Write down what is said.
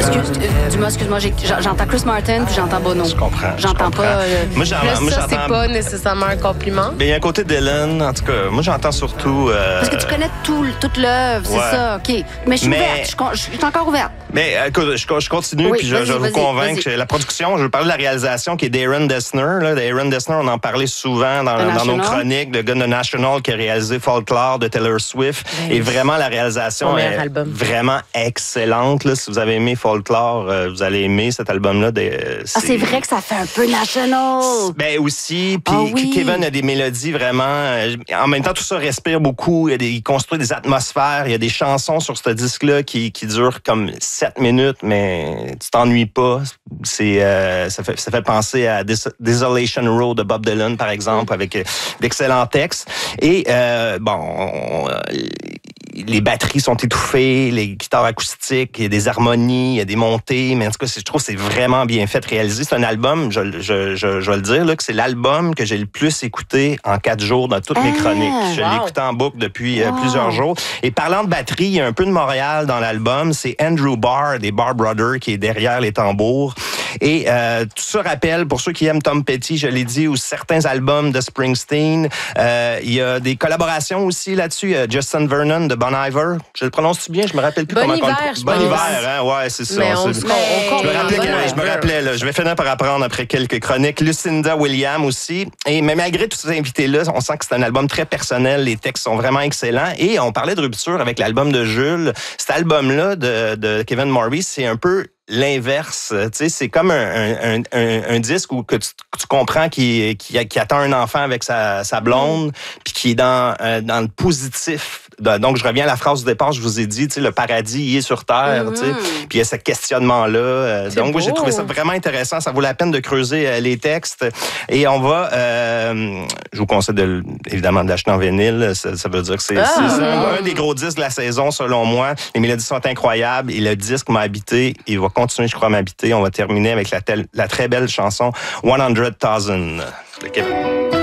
Excuse-moi, j'entends Chris Martin puis j'entends Bono. Je comprends. J'entends pas... Moi, c'est pas nécessairement un compliment. Mais il y a un côté Dylan, en tout cas. Moi, j'entends surtout... Parce que tu connais toute l'œuvre, c'est ça, OK. Mais je suis ouverte, je suis encore ouverte. Mais écoute, je continue, puis je vais vous convaincre que la production, je veux parler de la réalisation qui est d'Aaron Dessner. Aaron Dessner, on en parlait souvent dans nos chroniques, le gars de National qui a réalisé Folklore de Taylor Swift. Et vraiment, la réalisation est vraiment excellente. Là. Si vous avez aimé Folklore, vous allez aimer cet album-là. C'est vrai que ça fait un peu National. Ben aussi, puis Kevin a des mélodies vraiment... en même temps, tout ça respire beaucoup. Il construit des atmosphères. Il y a des chansons sur ce disque-là qui durent comme 7 minutes, mais tu t'ennuies pas. Ça fait penser à Desolation Row de Bob Dylan, par exemple, avec d'excellents textes. Et les batteries sont étouffées, les guitares acoustiques, il y a des harmonies, il y a des montées, mais en tout cas, je trouve que c'est vraiment bien fait, réalisé. C'est un album, je vais le dire, là, que c'est l'album que j'ai le plus écouté en 4 jours dans toutes mes chroniques. Je l'ai écouté en boucle depuis plusieurs jours. Et parlant de batterie, il y a un peu de Montréal dans l'album. C'est Andrew Barr des Barr Brothers qui est derrière les tambours. Et tout ça rappelle, pour ceux qui aiment Tom Petty, je l'ai dit, ou certains albums de Springsteen. Il y a des collaborations aussi là-dessus. Justin Vernon de Bon Iver. Je le prononce-tu bien? Je me rappelle plus comment on... Bon Hiver, hein? Ouais, c'est ça. Je me rappelais, là. Je vais finir par apprendre après quelques chroniques. Lucinda Williams aussi. Mais malgré tous ces invités-là, on sent que c'est un album très personnel. Les textes sont vraiment excellents. Et on parlait de rupture avec l'album de Jules. Cet album-là de Kevin Morby, c'est un peu l'inverse. Tu sais, c'est comme un disque où que tu comprends qui attend un enfant avec sa blonde, puis qui est dans le positif. Donc, je reviens à la phrase du départ, je vous ai dit, tu sais, le paradis, il est sur Terre, tu sais. Puis il y a ce questionnement-là. Donc, moi, j'ai trouvé ça vraiment intéressant. Ça vaut la peine de creuser les textes. Et on va... je vous conseille, évidemment, de l'acheter en vinyle. Ça veut dire que c'est un des gros disques de la saison, selon moi. Les mélodies sont incroyables et le disque m'a habité. Il va continuer, je crois, à m'habiter. On va terminer avec la très belle chanson 100,000 de Kevin.